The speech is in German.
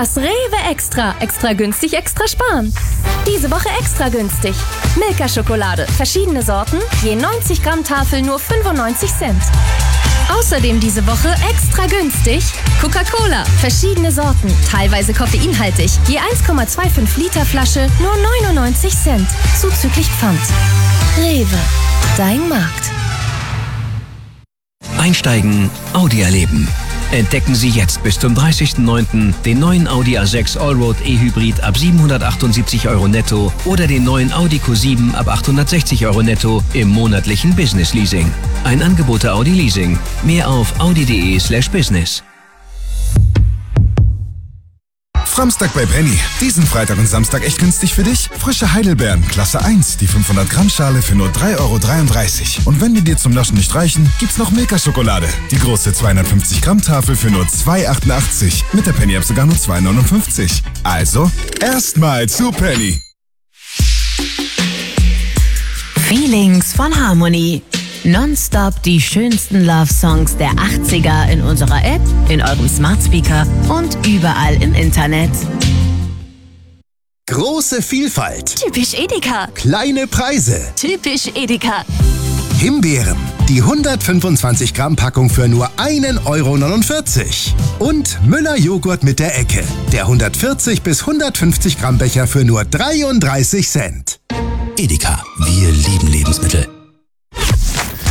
Das Rewe Extra. Extra günstig, extra sparen. Diese Woche extra günstig. Milka-Schokolade. Verschiedene Sorten. Je 90 Gramm Tafel nur 95 Cent. Außerdem diese Woche extra günstig. Coca-Cola. Verschiedene Sorten. Teilweise koffeinhaltig. Je 1,25 Liter Flasche nur 99 Cent. Zuzüglich Pfand. Rewe. Dein Markt. Einsteigen, Audi erleben. Entdecken Sie jetzt bis zum 30.09. den neuen Audi A6 Allroad E-Hybrid ab 778 € netto oder den neuen Audi Q7 ab 860 € netto im monatlichen Business Leasing. Ein Angebot der Audi Leasing. Mehr auf audi.de/business. Framstag bei Penny. Diesen Freitag und Samstag echt günstig für dich? Frische Heidelbeeren, Klasse 1, die 500 Gramm Schale für nur 3,33 €. Und wenn die dir zum Naschen nicht reichen, gibt's noch Milka-Schokolade. Die große 250 Gramm Tafel für nur 2,88 €. Mit der Penny-App sogar nur 2,59 €. Also, erstmal zu Penny. Feelings von Harmony. Nonstop die schönsten Love-Songs der 80er in unserer App, in eurem Smart Speaker und überall im Internet. Große Vielfalt. Typisch Edeka. Kleine Preise. Typisch Edeka. Himbeeren. Die 125 Gramm Packung für nur 1,49 €. Und Müller Joghurt mit der Ecke. Der 140 bis 150 Gramm Becher für nur 33 Cent. Edeka. Wir lieben Lebensmittel.